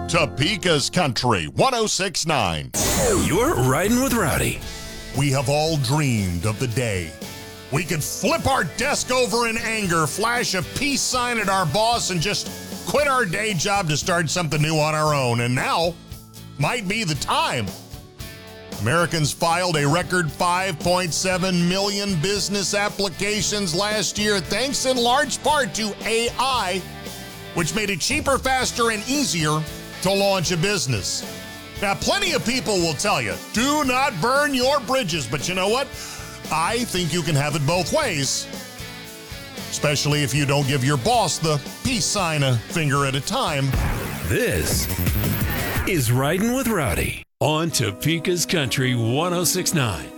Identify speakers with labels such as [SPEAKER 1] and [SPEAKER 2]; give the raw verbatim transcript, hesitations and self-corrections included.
[SPEAKER 1] Topeka's Country one oh six point nine.
[SPEAKER 2] You're riding with Rowdy.
[SPEAKER 1] We have all dreamed of the day we could flip our desk over in anger, flash a peace sign at our boss, and just quit our day job to start something new on our own. And now might be the time. Americans filed a record five point seven million business applications last year, thanks in large part to A I, which made it cheaper, faster, and easier to launch a business. Now, plenty of people will tell you, do not burn your bridges, but you know what? I think you can have it both ways, especially if you don't give your boss the peace sign a finger at a time.
[SPEAKER 2] This is Riding with Rowdy on Topeka's Country one oh six point nine.